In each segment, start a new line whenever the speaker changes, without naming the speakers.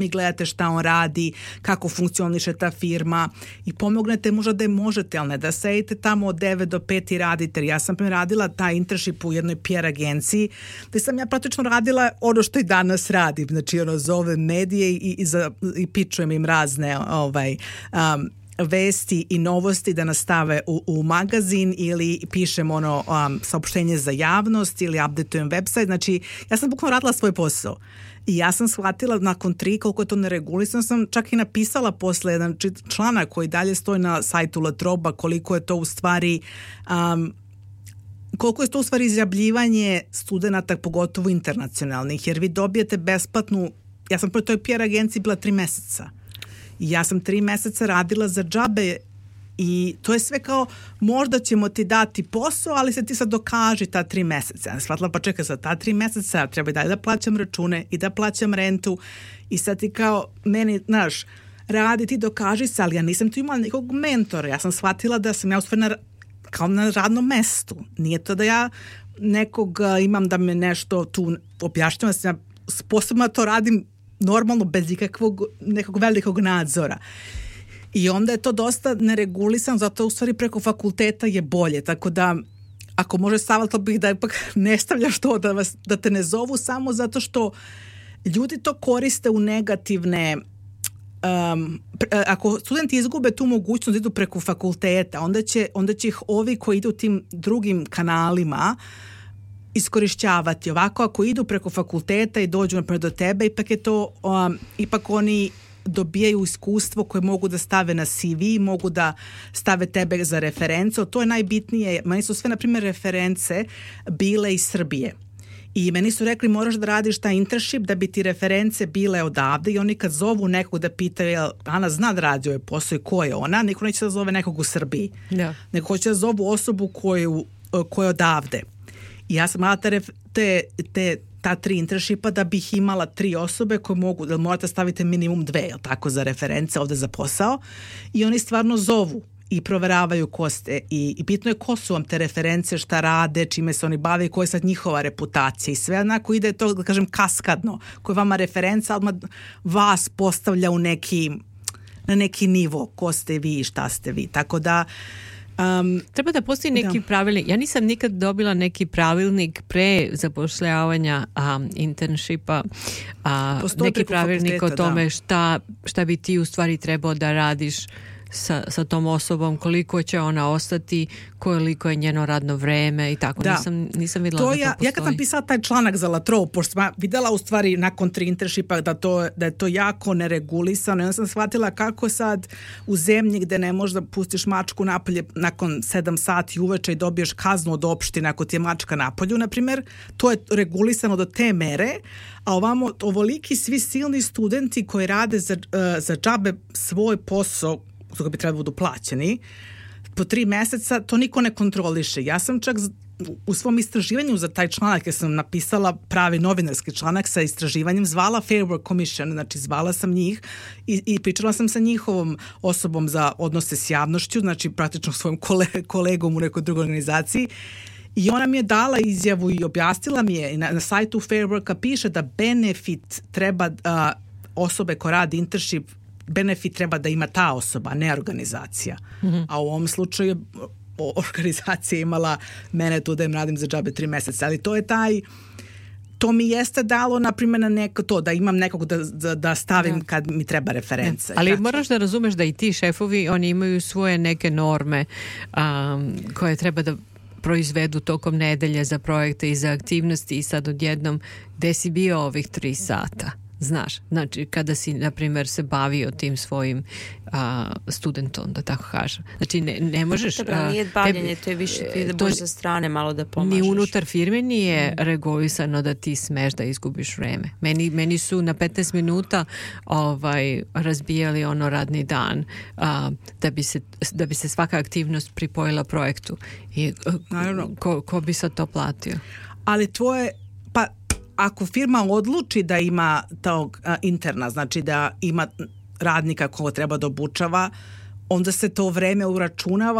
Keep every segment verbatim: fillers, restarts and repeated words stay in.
i gledate šta on radi, kako funkcioniše ta firma i pomognete možda da je možete, ali ne da sedite tamo od devet do pet i radite. Ja sam radila taj internship u jednoj P R agenciji gde sam ja praktično radila ono što i danas radim, znači ono zovem medije i, i, za, i pičujem im razne ovaj, um, vesti i novosti da nas stave u, u magazin ili pišem ono um, saopštenje za javnost ili updateujem website. Znači, ja sam bukvalno radila svoj posao. I ja sam shvatila nakon tri koliko je to neregulisano, sam čak i napisala posle jedan članak koji dalje stoji na sajtu La Trobe, koliko je to u stvari um, koliko je to u stvari izjavljivanje studenta, pogotovo internacionalnih, jer vi dobijete besplatnu, ja sam po toj P R agenciji bila tri meseca. I ja sam tri meseca radila za džabe i to je sve kao možda ćemo ti dati posao, ali se ti sad dokaži ta tri meseca. Ja sam shvatila, pa čekaj, za ta tri meseca treba i dalje da plaćam račune i da plaćam rentu i sad ti kao meni, znaš, radi ti dokaži se, ali ja nisam tu imala nekog mentora. Ja sam shvatila da sam ja u stvari na, kao na radnom mestu. Nije to da ja nekog imam da me nešto tu objašnjava, da sam ja sposobna to radim normalno bez ikakvog nekog velikog nadzora. I onda je to dosta neregulisano, zato u stvari preko fakulteta je bolje, tako da ako može savjet, to bih da ipak ne stavljaš to, da, vas, da te ne zovu samo zato što ljudi to koriste u negativne, um, ako studenti izgube tu mogućnost da idu preko fakulteta, onda će, onda će ih ovi koji idu tim drugim kanalima iskorišćavati. Ovako ako idu preko fakulteta i dođu naprimjer do tebe, ipak je to, um, ipak oni dobijaju iskustvo koje mogu da stave na C V, mogu da stave tebe za referencu. To je najbitnije. Meni su sve, na primjer, reference bile iz Srbije. I meni su rekli moraš da radiš taj internship da bi ti reference bile odavde i oni kad zovu nekog da pitaju jel Ana zna da radi ovaj posao i ko je ona, niko neće da zove nekog u Srbiji. Ja. Nego hoće da zovu osobu koju, koja je odavde. I ja sam imala te, te, te ta tri internshipa da bih imala tri osobe koje mogu, da morate staviti minimum dve, jel tako, za reference ovde za posao i oni stvarno zovu i proveravaju ko ste i, i bitno je ko su vam te reference, šta rade, čime se oni bave i koja je sad njihova reputacija i sve onako ide to, da kažem, kaskadno, koja vama referenca odmah vas postavlja u neki, na neki nivo ko ste vi i šta ste vi, tako da Um,
treba da postoji neki
da.
pravilnik. Ja nisam nikad dobila neki pravilnik pre zapošljavanja um, internshipa, uh, neki pravilnik o tome šta, šta bi ti u stvari trebao da radiš sa, sa tom osobom, koliko će ona ostati, koliko je njeno radno vreme i tako. Da. Nisam, nisam videla
to
da
ja,
to postoji.
Ja kad sam pisala taj članak za La Trobe, pošto sam videla u stvari nakon tri internshipa da, to, da je to jako neregulisano i onda sam shvatila kako sad u zemlji gde ne možeš da pustiš mačku napolje nakon sedam sati uveče i dobiješ kaznu od opštine ako ti je mačka napolju, na primjer, to je regulisano do te mere, a ovamo ovoliki svi silni studenti koji rade za, uh, za džabe svoj posao koji bi trebali budu plaćeni, po tri meseca to niko ne kontroliše. Ja sam čak u svom istraživanju za taj članak, jer sam napisala pravi novinarski članak sa istraživanjem, zvala Fair Work Commission, znači zvala sam njih i, i pričala sam sa njihovom osobom za odnose s javnošću, znači praktično svojim kole, kolegom u nekoj drugoj organizaciji. I ona mi je dala izjavu i objasnila mi je, na, na sajtu Fair Worka piše da benefit treba uh, osobe koja radi internship, benefit treba da ima ta osoba, ne organizacija. Mm-hmm. A u ovom slučaju organizacija imala mene tu da im radim za džabe tri meseca. Ali to je taj, to mi jeste dalo, na primjer, na neko to, da imam nekog da, da, da stavim da. Kad mi treba reference.
Ali znači, moraš da razumeš da i ti šefovi, oni imaju svoje neke norme um, koje treba da proizvedu tokom nedelje za projekte i za aktivnosti i sad odjednom gde si bio ovih tri sata. Znaš, znači kada si, na primjer, se bavio tim svojim a, studentom, da tako kažem. Znači ne, ne možeš...
Dobro, nije bavljanje, to je više ti da budeš sa strane malo da pomažeš.
Ni unutar firme nije mm. regulisano da ti smeš da izgubiš vreme. Meni, meni su na petnaest minuta ovaj, razbijali ono radni dan a, da, bi se, da bi se svaka aktivnost pripojila projektu. I ko, ko bi sad to platio?
Ali tvoje... Pa, ako firma odluči da ima tog a, interna, znači da ima radnika koga treba da obučava, onda se to vreme uračunava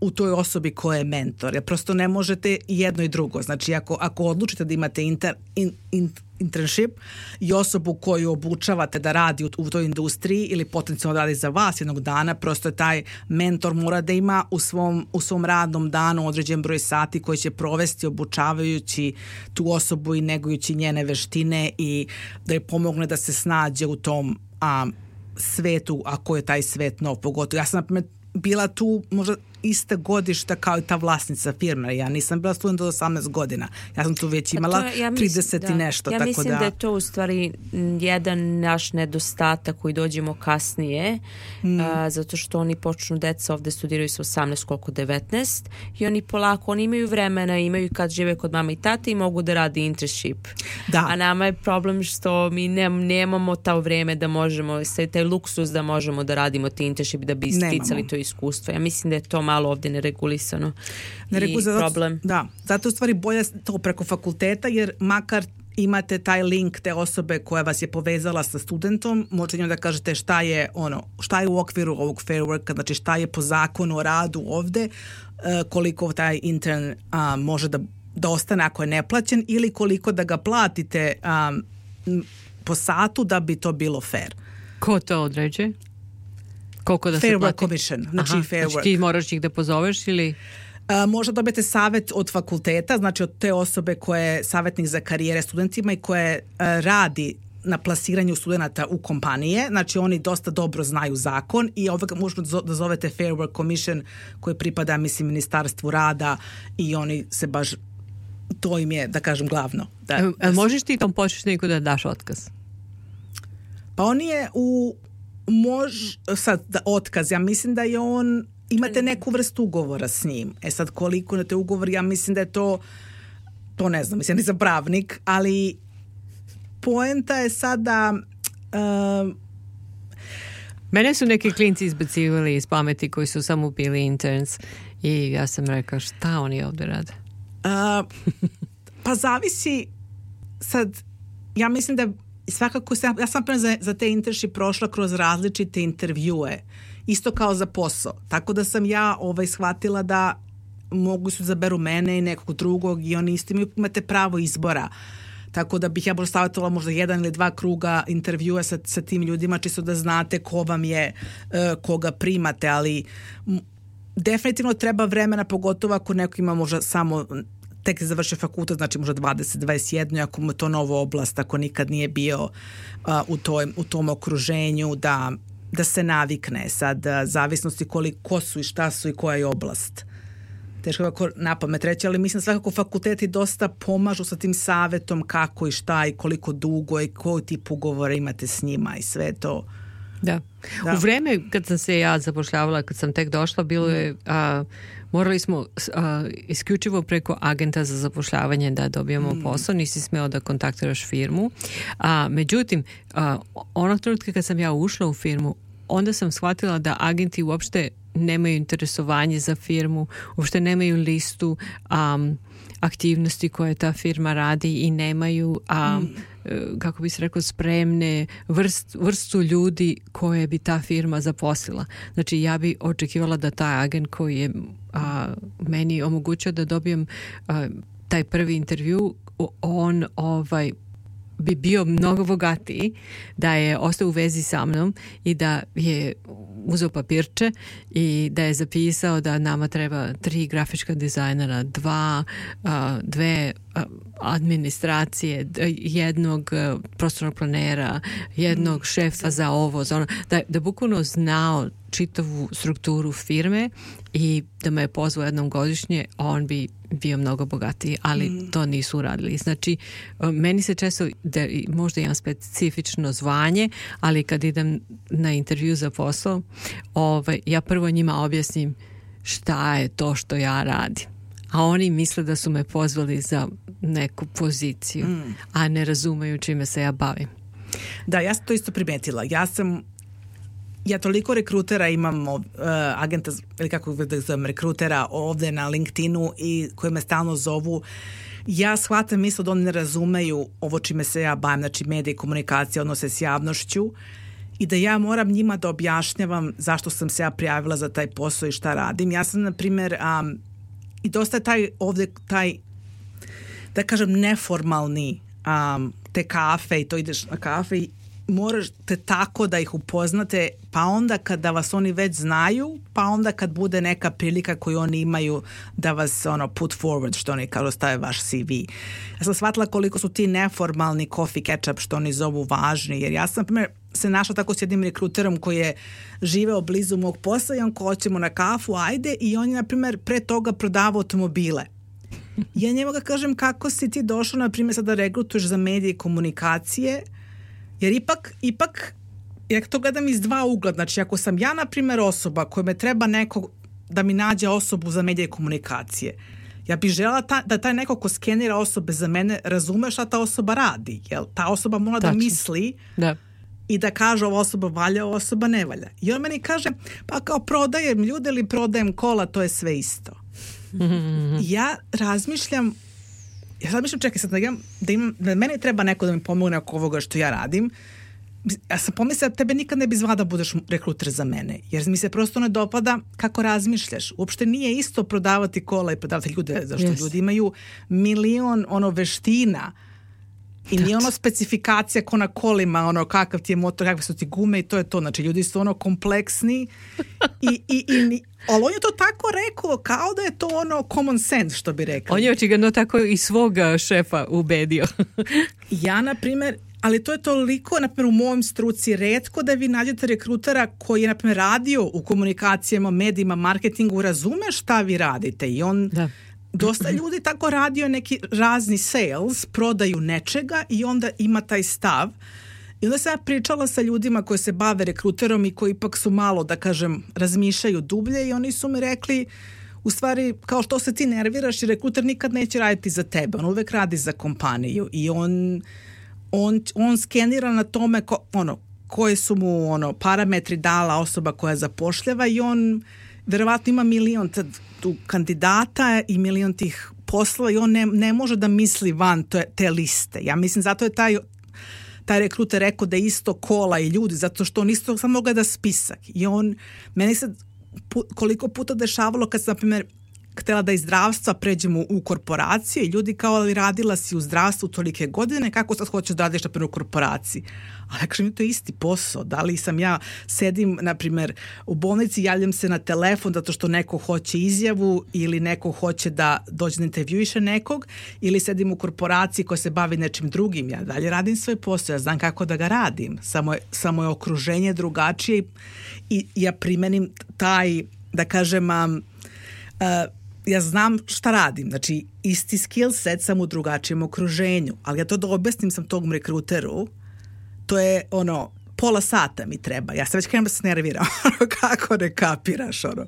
u toj osobi koja je mentor. Jer prosto ne možete jedno i drugo. Znači, ako, ako odlučite da imate inter, in, in, internship i osobu koju obučavate da radi u, u toj industriji ili potencijalno radi za vas jednog dana, prosto je taj mentor mora da ima u svom, u svom radnom danu određen broj sati koji će provesti obučavajući tu osobu i negujući njene veštine i da je pomogne da se snađe u tom a, svetu, ako je taj svet nov, pogotovo. Ja sam, na primjer, bila tu možda ista godišta kao i ta vlasnica firme. Ja nisam bila student od osamnaest godina. Ja sam tu već imala to, ja mislim, trideset i nešto.
Ja
tako
mislim
da...
da je to u stvari jedan naš nedostatak koji dođemo kasnije, mm. a, zato što oni počnu, deca ovde studiraju sa osamnaest, koliko devetnaest i oni polako, oni imaju vremena, imaju kad žive kod mama i tate i mogu da radi internship.
Da.
A nama je problem što mi ne, nemamo ta vreme da možemo, taj luksus da možemo da radimo ti internship da bi sticali to iskustvo. Ja mislim da je to malo ovdje neregulisano
ne
i zato, problem.
Da, zato u stvari bolje to preko fakulteta, jer makar imate taj link te osobe koja vas je povezala sa studentom, možete njom da kažete šta je ono, šta je u okviru ovog fair worka, znači šta je po zakonu o radu ovde, koliko taj intern a, može da, da ostane ako je neplaćen ili koliko da ga platite a, po satu da bi to bilo fair.
Ko to određuje? Koliko da
fair
se plati?
Work Commission. Znači,
Aha,
fair
znači
work.
ti moraš ih da pozoveš ili...
A, možda dobijete savjet od fakulteta, znači od te osobe koja je savjetnik za karijere studentima i koja a, radi na plasiranju studenta u kompanije. Znači oni dosta dobro znaju zakon i ovoga možete da zovete Fair Work Commission koji pripada, mislim, Ministarstvu rada i oni se baš, to im je, da kažem, glavno. Da,
e,
da
možeš ti tom početniku da daš otkaz?
Pa on je u mož, sad da, otkaz, ja mislim da je on, imate neku vrstu ugovora s njim. E sad koliko na te ugovor, ja mislim da je to, to ne znam, mislim, ja nisam pravnik, ali poenta je sada... Uh,
Mene su neki klinci izbacivali iz pameti koji su samo bili interns i ja sam rekao šta oni ovdje rade?
Uh, pa zavisi sad, ja mislim da svakako sam, ja sam za, za te internship prošla kroz različite intervjue, isto kao za posao, tako da sam ja ovaj, shvatila da mogu su zaberu mene i nekog drugog i oni isto imate pravo izbora. Tako da bih ja bolj savjetovala možda jedan ili dva kruga intervjua sa, sa tim ljudima, čisto da znate ko vam je, uh, koga primate, ali m, definitivno treba vremena, pogotovo ako neko ima možda samo tek završi fakultet, znači možda dvadeset dvadeset jedan, ako mu je to nova oblast, ako nikad nije bio uh, u, toj, u tom okruženju, da, da se navikne sad, uh, zavisnosti koliko su i šta su i koja je oblast. Teško kako napamet reći, ali mislim svakako fakulteti dosta pomažu sa tim savjetom kako i šta i koliko dugo i koji tip ugovora imate s njima i sve to.
Da. Da. U vreme kad sam se ja zapošljavala, kad sam tek došla, bilo je, a, morali smo a, isključivo preko agenta za zapošljavanje da dobijemo mm. posao, nisi smeo da kontaktiraš firmu. A, međutim, a, onog trenutka kad sam ja ušla u firmu, onda sam shvatila da agenti uopšte nemaju interesovanje za firmu, uopšte nemaju listu um, aktivnosti koje ta firma radi i nemaju um, mm. kako bi se rekao spremne vrst, vrstu ljudi koje bi ta firma zaposlila. Znači ja bi očekivala da taj agent koji je a, meni omogućio da dobijem a, taj prvi intervju, on ovaj bi bio mnogo bogatiji, da je ostao u vezi sa mnom i da je uzeo papirče i da je zapisao da nama treba tri grafička dizajnera, dva, dve administracije, jednog prostornog planera, jednog šefa za ovo, za ono, da, da bukvalno znao čitavu strukturu firme i da me je pozvao jednom godišnje, on bi bio mnogo bogatiji, ali mm. to nisu uradili. Znači, meni se često, da možda imam specifično zvanje, ali kad idem na intervju za posao, ovaj, ja prvo njima objasnim šta je to što ja radim. A oni misle da su me pozvali za neku poziciju, mm. a ne razumeju čime se ja bavim.
Da, ja sam to isto primetila. Ja sam Ja toliko rekrutera imam, uh, agenta, ili kako da zovem, rekrutera ovde na LinkedInu i koji me stalno zovu. Ja shvatam misle da oni ne razumeju ovo čime se ja bavim, znači medije i komunikacije, odnose s javnošću i da ja moram njima da objašnjavam zašto sam se ja prijavila za taj posao i šta radim. Ja sam, na primjer, um, i dosta je taj ovde, taj, da kažem, neformalni um, te kafe i to ideš na kafe i moraš te tako da ih upoznate, pa onda kada vas oni već znaju, pa onda kad bude neka prilika koju oni imaju da vas ono put forward, što oni kažu, stave vaš C V. Ja sam shvatila koliko su ti neformalni coffee catch-up, što oni zovu, važni, jer ja sam, na primjer, se našla tako s jednim rekruterom koji je živeo blizu mog posla i on ko hoćemo na kafu, ajde, i on je, na primjer, pre toga prodavao automobile. Ja njemu ga kažem, kako si ti došao, na primjer, sad da rekrutuješ za medije i komunikacije, jer ipak, ipak, ja to gledam iz dva ugla, znači ako sam ja, na primjer, osoba koja me treba neko da mi nađe osobu za medije i komunikacije, ja bih željela ta, da taj neko ko skenira osobe za mene razume šta ta osoba radi, jel? Ta osoba mora da misli
da.
I da kaže ova osoba valja, ova osoba ne valja. I on meni kaže, pa kao prodajem ljude ili prodajem kola, to je sve isto. Ja razmišljam, ja razmišljam, čekaj sad, da, imam, da, imam, da meni treba neko da mi pomogne oko ovoga što ja radim. Ja sam pomislila da tebe nikad ne bi zvala da budeš rekruter za mene, jer mi se prosto ne dopada kako razmišljaš. Uopšte nije isto prodavati kola i prodavati ljude, zašto yes. ljudi imaju milion ono veština i nije ono specifikacija ko na kolima, ono kakav ti je motor, kakve su ti gume i to je to. Znači ljudi su ono kompleksni i, i, i ali on je to tako rekao kao da je to ono common sense, što bi rekao.
On je očigledno tako i svoga šefa ubedio.
Ja, na primjer, ali to je toliko, na primjer, u mojom struci retko da vi nađete rekrutera koji je, na primjer, radio u komunikacijama, medijima, marketingu, razume šta vi radite i on... Da. Dosta ljudi tako radio neki razni sales, prodaju nečega i onda ima taj stav. I onda sam ja pričala sa ljudima koji se bave rekruterom i koji ipak su malo, da kažem, razmišljaju dublje i oni su mi rekli, u stvari, kao što se ti nerviraš i rekruter nikad neće raditi za tebe, on uvek radi za kompaniju i on, on, on skenira na tome ko, ono, koje su mu ono, parametri dala osoba koja zapošljava i on verovatno ima milion tad, tu kandidata i milion tih poslova i on ne, ne može da misli van te, te liste. Ja mislim zato je taj, taj rekruter rekao da isto kola i ljudi, zato što on isto samo gleda spisak. I on, meni se pu, koliko puta dešavalo kad sam, na primjer, htjela da iz zdravstva pređemo u korporacije i ljudi kao ali radila si u zdravstvu tolike godine, kako sad hoćeš da radiš na primjer u korporaciji? Ali kažem, to je isti posao. Da li sam ja sedim, na primjer, u bolnici, javljam se na telefon zato što neko hoće izjavu ili neko hoće da dođe da intervjuiše nekog ili sedim u korporaciji koja se bavi nečim drugim. Ja dalje radim svoj posao, ja znam kako da ga radim. Samo je, samo je okruženje drugačije i ja primenim taj, da kažem, um, uh, ja znam šta radim, znači isti skill set sam u drugačijem okruženju, ali ja to da objasnim sam tom rekruteru, to je ono, pola sata mi treba, ja se već krenem da se nerviram, kako ne kapiraš, ono.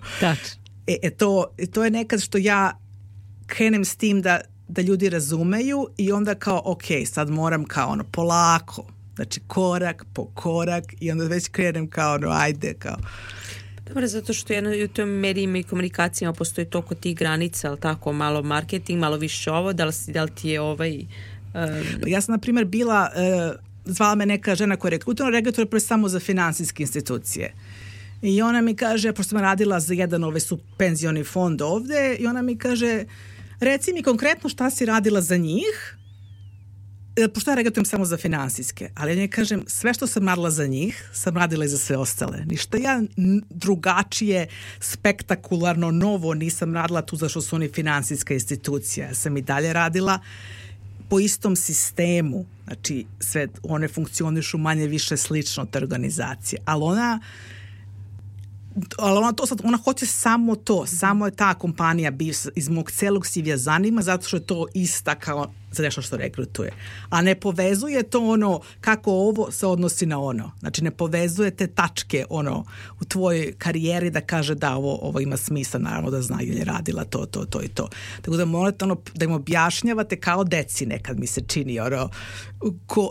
E, e to, to je nekad što ja krenem s tim da, da ljudi razumeju i onda kao, ok, sad moram kao ono, polako, znači korak po korak i onda već krenem kao ono, ajde, kao...
Dobro, zato što jedno, u tom medijima i komunikacijama postoji toliko tih granica, ali tako, malo marketing, malo više ovo, da li, da li ti je ovaj... Um...
Ja sam, na primjer, bila, uh, zvala me neka žena koja je rekrutirana, regulator je samo za finansijske institucije. I ona mi kaže, pošto sam radila za jedan ove su penzioni fond ovde, i ona mi kaže, reci mi konkretno šta si radila za njih, pošto ja regatujem samo za finansijske, ali ja ne kažem, sve što sam radila za njih, sam radila i za sve ostale. Ništa ja drugačije, spektakularno, novo nisam radila tu zašto su oni finansijska institucija. Ja sam i dalje radila po istom sistemu. Znači, sve one funkcionišu manje više slično te organizacije. Ali ona ali ona to sad, ona hoće samo to, samo je ta kompanija iz mog celog C V-a zanima zato što je to ista kao za nešto što rekrutuje. A ne povezuje to ono kako ovo se odnosi na ono. Znači ne povezuje te tačke ono u tvojoj karijeri da kaže da ovo, ovo ima smisla, naravno da zna ili je radila to, to, to i to. Tako da morate ono, da im objašnjavate kao deci nekad mi se čini ono, ko,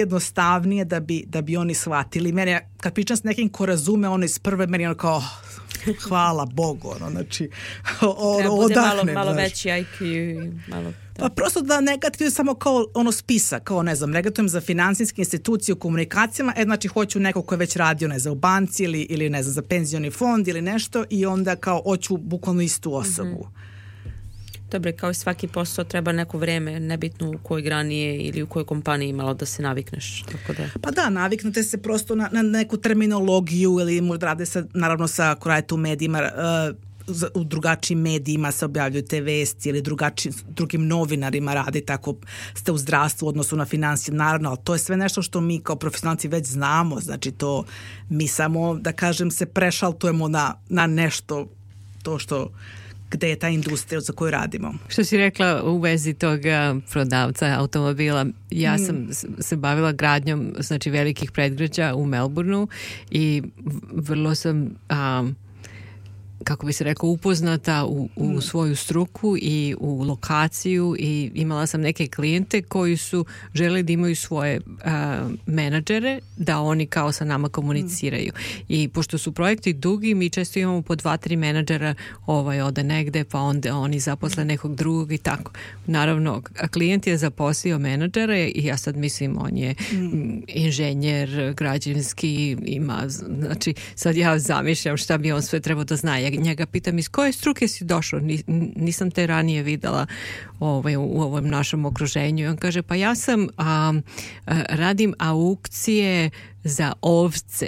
najjednostavnije da bi, da bi oni shvatili. Mene, kad pričam s nekim ko razume ono iz prve, meni ono kao hvala Bogu, ono, znači, o,
treba bude
odahnem,
malo, malo
znaš.
veći I Q i malo...
Pa prosto da negativujem samo kao ono spisak, kao ne znam, negativujem za finansijske institucije u komunikacijama, e znači hoću neko ko je već radio, ne znam, u banci ili, ili ne znam, za penzioni fond ili nešto i onda kao hoću bukvalno istu osobu.
Mm-hmm. Dobre, kao i svaki posao treba neko vreme, nebitno u kojoj grani je ili u kojoj kompaniji malo da se navikneš. Tako da...
Pa da, naviknete se prosto na, na neku terminologiju ili možda rade sa, naravno sa, ako radite u medijima, uh, u drugačijim medijima se objavljuju te vesti ili drugačijim, drugim novinarima radi, tako ste u zdravstvu u odnosu na financije, naravno, ali to je sve nešto što mi kao profesionalci već znamo, znači to mi samo, da kažem, se prešaltujemo na, na nešto, to što gde je ta industrija za koju radimo.
Što si rekla u vezi tog prodavca automobila, ja sam mm. se bavila gradnjom, znači, velikih predgrađa u Melbourneu i vrlo sam... Um, kako bi se rekao, upoznata u, u mm. svoju struku i u lokaciju i imala sam neke klijente koji su želeli da imaju svoje uh, menadžere, da oni kao sa nama komuniciraju. Mm. I pošto su projekti dugi, mi često imamo po dva, tri menadžera, ovaj ode negde, pa onda oni zaposle nekog drugog i tako. Naravno, klijent je zaposlio menadžere i ja sad mislim, on je mm. inženjer, građevinski, ima, znači sad ja zamišljam šta bi on sve trebao da zna. Ja njega pitam, iz koje struke si došao? Nisam te ranije videla ovaj, u ovom našem okruženju. I on kaže, pa ja sam a, a, radim aukcije za ovce.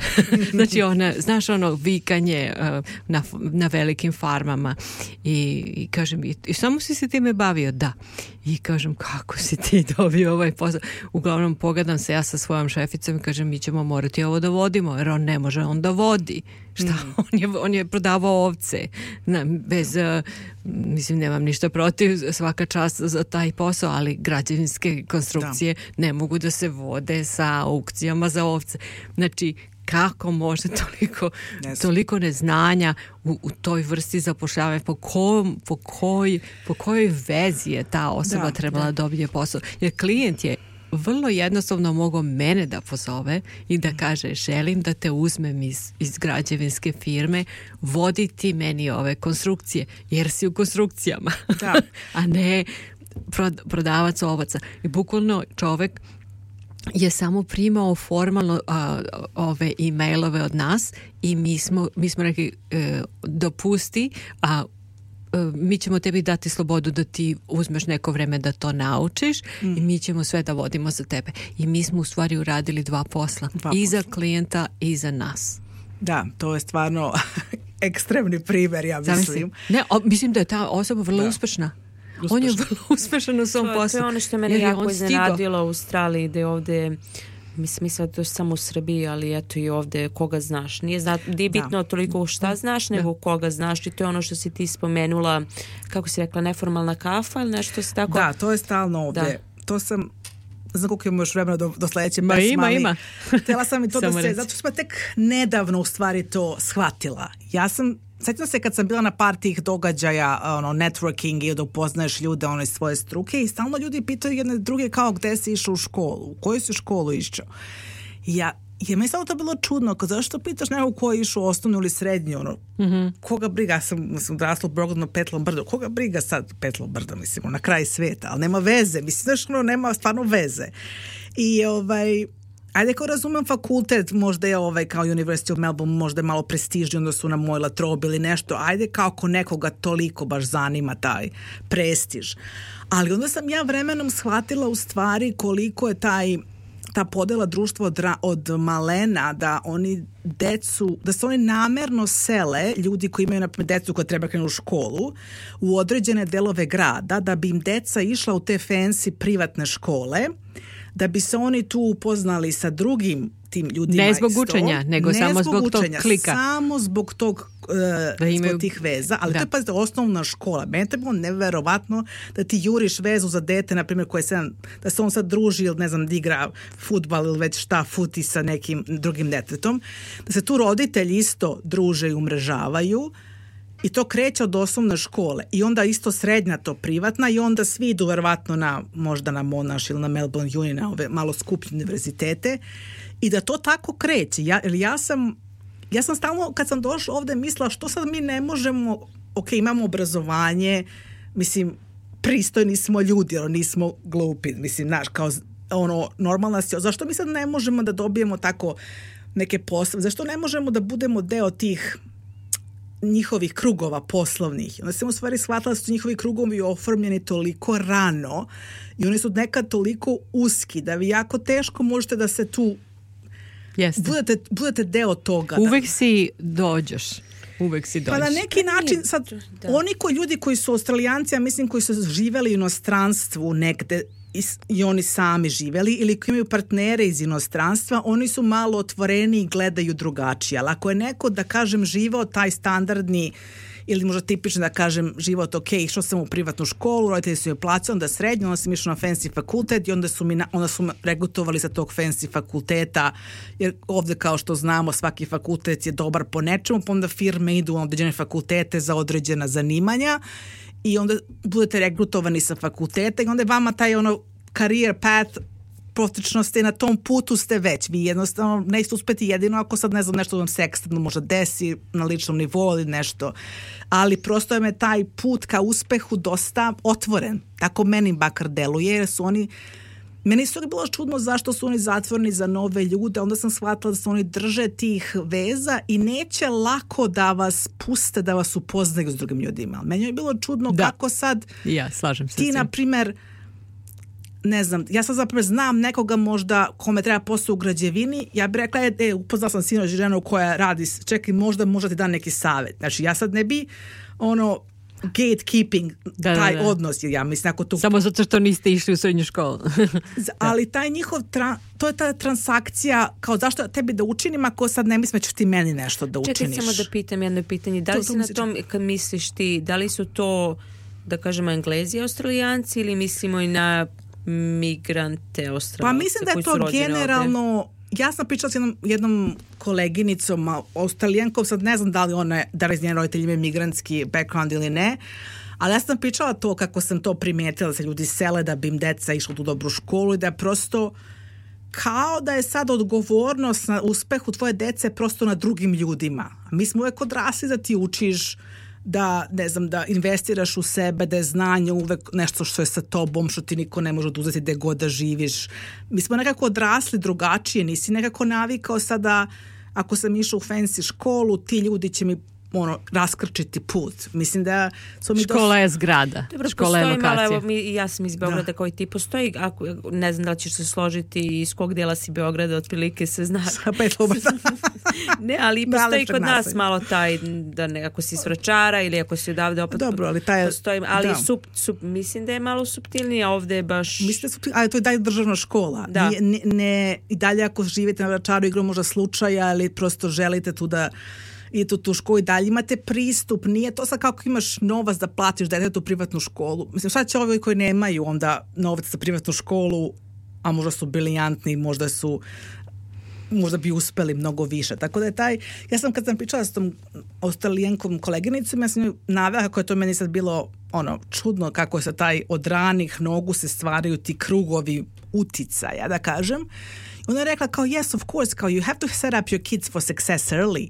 Znači ona, znaš ono vikanje uh, na, na velikim farmama i, i kažem, i, i samo si se time bavio? Da. I kažem, kako si ti dobio ovaj posao? Uglavnom pogledam se ja sa svojom šeficom i kažem, mi ćemo morati ovo da vodimo, jer on ne može on da vodi. Šta? Mm. On, je, on je prodavao ovce. Na, bez, uh, mislim, nemam ništa protiv, svaka čast za taj posao, ali građevinske konstrukcije da. Ne mogu da se vode sa aukcijama za ovce. Znači, kako može toliko, toliko neznanja u, u toj vrsti zapošljavanja, po, kom, po, koj, po kojoj vezi je ta osoba da, trebala da dobije posao. Jer klijent je vrlo jednostavno mogao mene da pozove i da kaže, želim da te uzmem iz, iz građevinske firme, voditi meni ove konstrukcije, jer si u konstrukcijama, da. A ne prodavac ovaca. I bukvalno čovek je samo primao formalno a, ove e-mailove od nas i mi smo, mi smo rekli e, dopusti, a e, mi ćemo tebi dati slobodu da ti uzmeš neko vreme da to naučiš mm. i mi ćemo sve da vodimo za tebe. I mi smo u stvari uradili dva posla. Dva I posla. Za klijenta i za nas.
Da, to je stvarno ekstremni primjer, ja mislim.
Ne, o, mislim da je ta osoba vrlo da. uspešna. Uspešno. On je vrlo uspešan u svom poslu.
To je ono što mene jako iznenadilo u Australiji, da je ovde, mislim, mislim da to je samo u Srbiji, ali eto i ovde koga znaš. Nije zna, nije bitno da. toliko šta znaš, nego da. koga znaš, i to je ono što si ti spomenula, kako si rekla, neformalna kafa ili nešto se tako...
Da, to je stalno ovde. Da. To sam... znam koliko imamo još vremena do, do sledeće
Ma
pesma,
ima, ima.
Htjela sam i to da se, zato što sam tek nedavno u stvari to shvatila. Ja sam, sjećam se kad sam bila na par tih događaja, ono, networking i da upoznaješ ljude, ono, iz svoje struke, i stalno ljudi pitaju jedne druge kao gde si išao u školu, u koju si školu išao. I ja, je mi samo to bilo čudno, kao zašto pitaš nekog ko je išao u osnovnu ili srednju, ono, mm-hmm. koga briga, ja sam, sam odrasla u Beogradu Petlom brdo, koga briga sad Petlom brdo, mislim, na kraj sveta, ali nema veze, mislim, znaš, ono, nema stvarno veze. I ovaj, ajde, kao razumem fakultet, možda je ovaj kao University of Melbourne, možda je malo prestižniji, onda su na moj Latrobe ili nešto, ajde kao ako nekoga toliko baš zanima taj prestiž. Ali onda sam ja vremenom shvatila u stvari koliko je taj ta podela društva od, od malena, da oni decu, da se oni namerno sele, ljudi koji imaju naprimjer decu koja treba krenuti u školu, u određene delove grada, da bi im deca išla u te fancy privatne škole, da bi se oni tu upoznali sa drugim tim ljudima.
Ne zbog učenja, nego
ne
samo zbog, zbog tog klika.
Samo zbog tog uh, imaju... zbog tih veza. Ali da. To je, pazite, osnovna škola. Meni je bilo neverovatno da ti juriš vezu za dete, na primjer, koje se, da se on sad druži ili ne znam, da igra fudbal ili već šta, futi sa nekim drugim detetom. Da se tu roditelji isto druže i umrežavaju. I to kreće od osnovne škole. I onda isto srednja to privatna i onda svi idu verovatno na, možda na Monash ili na Melbourne Uni, na ove malo skuplje univerzitete. I da to tako kreće. Ja, ja sam, ja sam stalno, kad sam došla ovde, mislila što sad mi ne možemo, ok, imamo obrazovanje, mislim, pristojni smo ljudi, ono, nismo glupi, mislim, znaš, kao ono, normalna si, zašto mi sad ne možemo da dobijemo tako neke poslove, zašto ne možemo da budemo deo tih njihovih krugova poslovnih. Onda sam u stvari shvatila da su njihovi krugovi oformljeni toliko rano i oni su nekad toliko uski da vi jako teško možete da se tu budete, budete deo toga.
Uvek
da.
si dođeš. Uvek si dođeš.
Pa na neki način, sad, da. Oni koji ljudi koji su Australijanci, ja mislim koji su živeli u inostranstvu negde i, i oni sami živeli ili koji imaju partnere iz inostranstva, oni su malo otvoreni i gledaju drugačije. Ali ako je neko, da kažem, živao taj standardni ili možda tipično da kažem život, ok, išao sam u privatnu školu, roditelji su joj plaćali, onda srednju, onda sam išao na fancy fakultet i onda su mi, onda su me regrutovali sa tog fancy fakulteta, jer ovde kao što znamo svaki fakultet je dobar po nečemu, pa onda firme idu na određene fakultete za određena zanimanja i onda budete regrutovani sa fakulteta i onda je vama taj ono career path, protično ste na tom putu ste već. Vi jednostavno nećete uspeti jedino ako sad ne znam nešto vam se eksterno možda desi na ličnom nivou ili nešto. Ali prosto je me taj put ka uspehu dosta otvoren. Tako meni bakar deluje jer su oni meni su bilo čudno zašto su oni zatvoreni za nove ljude. Onda sam shvatila da se oni drže tih veza i neće lako da vas puste da vas upoznaju s drugim ljudima. Meni je bilo čudno da. Kako sad
ja, slažem se
ti na primjer ne znam, ja sad zapravo znam nekoga možda kome treba posao u građevini, ja bih rekla, e, upoznala sam sinoć ženu koja radi, čekaj, možda možda ti da neki savjet. Znači, ja sad ne bi ono gatekeeping, da, taj da, da. Odnos, jer ja mislim ako tu...
Samo zato što niste išli u srednju školu.
Ali taj njihov, tra... to je ta transakcija, kao zašto tebi da učinim ako sad ne mislim da ćeš ti meni nešto da učiniš.
Čekaj, samo da pitam jedno pitanje, da li to, si na tom, kad misliš ti, da li su to, da kažemo, Englezi, Australijanci ili mislimo i na migrante Australijanci?
Pa mislim da je to generalno ovdje. Ja sam pričala s jednom, jednom koleginicom Australijankom, sad ne znam da li ona da li njeni roditelji imaju migrantski background ili ne, ali ja sam pričala to kako sam to primetila, da se ljudi sele da bi im deca išla u tu dobru školu i da je prosto kao da je sad odgovornost na uspehu tvoje dece prosto na drugim ljudima. Mi smo uvek odrasli da ti učiš da, ne znam, da investiraš u sebe, da je znanje uvek nešto što je sa tobom, što ti niko ne može oduzeti gde god da živiš. Mi smo nekako odrasli drugačije, nisi nekako navikao sada, ako sam išao u fancy školu, ti ljudi će mi ono, raskrčiti put. Mislim da su mi
škola
dos...
je zgrada.
Dobro,
škola je lokacija.
Malo, evo, mi, ja sam iz Beograda da. Kao i ti. Postoji, ako, ne znam da li ćeš se složiti iz kog dijela si Beograda, otprilike se zna. Ne, ali postoji kod nas malo taj, da ne, ako si iz Vračara ili ako si odavde opet.
Dobro, ali taj...
Postoji, ali da. Sub, sub, mislim da je malo suptilnije, ovde je baš...
Mislim da je suptilnije, ali to je dalje državna škola.
Da.
Ne, ne, i dalje ako živite na Vračaru igrom možda slučaja, ali prosto želite tu da idete u tu školu i dalje imate pristup, nije to sad kako imaš novac da platiš detetu privatnu školu. Mislim, šta će ovi koji nemaju onda novac za privatnu školu, a možda su briljantni, možda su možda bi uspeli mnogo više. Tako da je taj, ja sam kad sam pričala s tom Australijankom koleginicom, ja sam ju navela kako je to meni sad bilo ono, čudno kako je sa taj od ranih nogu se stvaraju ti krugovi uticaja, da kažem. I ona je rekla kao, yes, of course, kao you have to set up your kids for success early.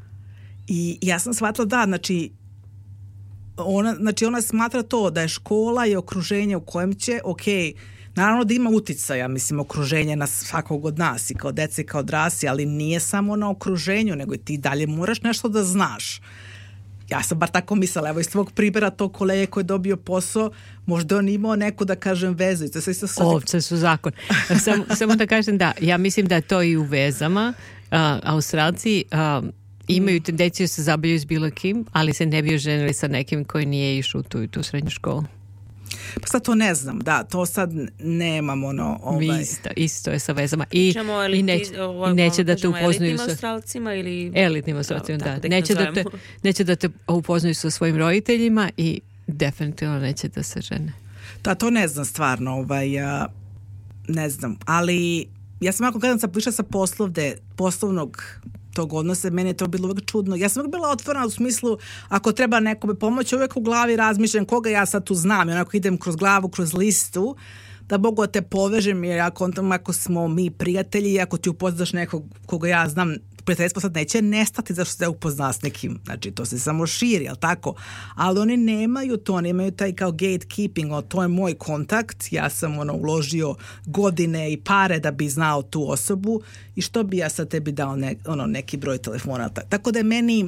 I ja sam shvatila da, znači ona, znači ona smatra to da je škola i okruženje u kojem će, ok, naravno da ima uticaja, mislim, okruženje na svakog od nas i kao dece i kao odrasli, ali nije samo na okruženju, nego i ti dalje moraš nešto da znaš. Ja sam bar tako mislila, evo iz tvog primjera tog kolege koji je dobio posao, možda on imao neku, da kažem, vezu.
Ovce su zakon. Samo, samo da kažem da, ja mislim da je to i u vezama. Uh, Australci uh, imaju tendenciju se zabavljaju s bilo kim, ali se ne bi oženili sa nekim koji nije išao u tu, tu srednju školu.
Pa sad to ne znam, da, to sad nemam ono... Ovaj...
Isto, isto je sa vezama. I, eliti, i, neć, ovo, i neće da te upoznaju sa...
Elitnim Australcima ili...
Elitnim Australcima, da. da. Neće, da te, neće da te upoznaju sa svojim roditeljima i definitivno neće da se žene.
Da, to ne znam stvarno, ovaj, ja, ne znam, ali ja sam ako gledam sam prišla sa poslovde, poslovnog tog odnosa, meni je to bilo uvijek čudno. Ja sam uvijek bila otvorena u smislu, ako treba nekome pomoći, uvijek u glavi razmišljam koga ja sad tu znam. I onako idem kroz glavu, kroz listu, da mogu da te povežem, jer ako, ako smo mi prijatelji, ako ti upoznaš nekog koga ja znam, prijateljstvo sad neće nestati zašto se upozna s nekim, znači to se samo širi, jel tako? Ali oni nemaju to, oni imaju taj kao gatekeeping, o, to je moj kontakt, ja sam ono uložio godine i pare da bi znao tu osobu i što bi ja sad tebi dao ne, ono, neki broj telefona. Tako da je meni,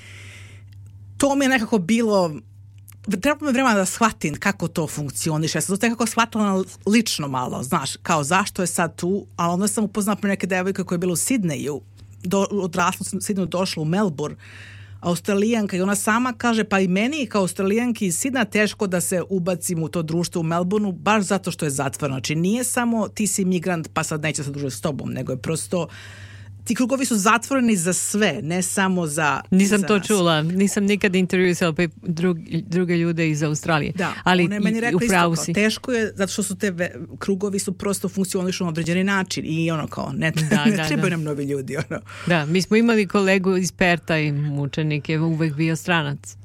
to mi je nekako bilo, treba mi vremena da shvatim kako to funkcioniše. Ja sam to nekako shvatila lično malo, znaš, kao zašto je sad tu, ali onda sam upoznala pre neke devojke koja je bila u Sidneju, do, odrasla sam u Sidneju, došla u Melbourne, Australijanka, i ona sama kaže, pa i meni kao Australijanki iz Sidneja teško da se ubacim u to društvo u Melbourneu, baš zato što je zatvoreno. Znači nije samo ti si migrant pa sad neće se družiti s tobom, nego je prosto ti krugovi su zatvoreni za sve, ne samo za
Nisam
za
to
nas.
čula, nisam nikad intervjuisala drug, druge ljude iz Australije.
Da,
ali
ona je meni rekla isto kao,
si.
teško je, zato što su te ve, krugovi su prosto funkcionišu na određeni način i ono kao, ne,
da,
ne
da,
trebaju
da.
nam novi ljudi. Ono.
Da, mi smo imali kolegu iz Perta i učenik je uvek bio stranac.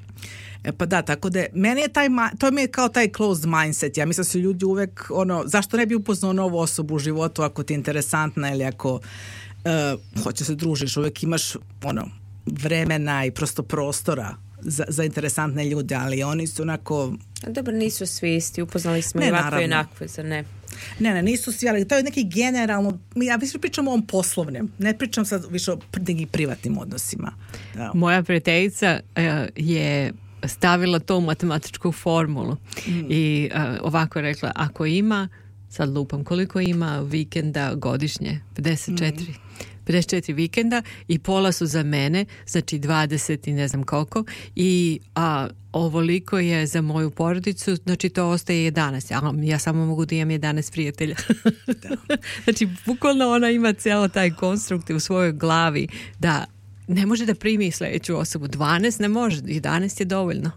E pa da, tako da meni je taj, to mi je kao taj closed mindset. Ja mislim da su ljudi uvek, ono, zašto ne bi upoznao novu osobu u životu ako ti je interesantna ili ako Uh, hoće se družiš, uvijek imaš ono, vremena i prosto prostora za, za interesantne ljude, ali oni su onako...
Dobro, nisu svi isti, upoznali smo
ne,
i ovakve
naravno.
i onakve, za ne.
Ne, ne, nisu svi, ali to je neki generalno, ja više pričam o ovom poslovnem, ne pričam sad više o nekim privatnim odnosima. Da.
Moja prijateljica uh, je stavila to u matematičku formulu mm. i uh, ovako rekla, ako ima, sad lupam, koliko ima vikenda godišnje? pedeset četiri. Mm. pedeset četiri vikenda i pola su za mene, znači dvadeset i ne znam koliko, i a, ovoliko je za moju porodicu, znači to ostaje jedanaest. Ja, ja samo mogu da imam jedanaest prijatelja. Da. Znači, bukvalno ona ima cijelo taj konstrukt u svojoj glavi da ne može da primi sljedeću osobu. dvanaest ne može, jedanaest je dovoljno.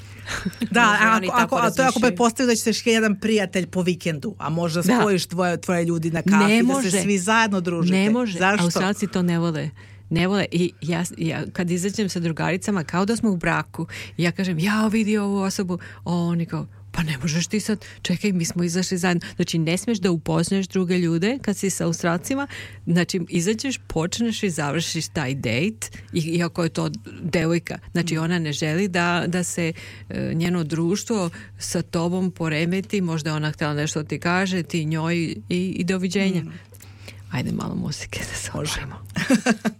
Da, ako, ako, a to je ako pretpostavljaju da će se jedan prijatelj po vikendu, a možda spojiš tvoje, tvoje ljudi na kafi,
ne
da
može.
se svi zajedno družite.
Ne može,
zašto?
Australci to ne vole. Ne vole. I ja, ja kad izađem sa drugaricama kao da smo u braku, ja kažem, ja vidi ovu osobu, oni kao, pa ne možeš ti sad, čekaj, mi smo izašli zajedno. Znači, ne smiješ da upoznaš druge ljude kad si sa Australcima. Znači, izađeš, počneš i završiš taj dejt, iako je to devojka. Znači, ona ne želi da, da se e, njeno društvo sa tobom poremeti, možda ona htjela nešto ti kaže, ti njoj i, i doviđenja. Mm. Ajde malo muzike da se odmorimo.